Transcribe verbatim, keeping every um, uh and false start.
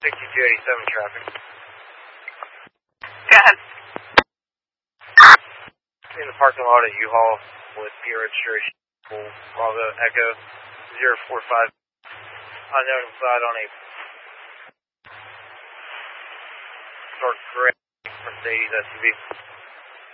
sixty-two eighty-seven traffic. Go ahead. In the parking lot at U-Haul with P registration. Bravo Echo zero four five. Unknown inside on a dark gray Mercedes S U V.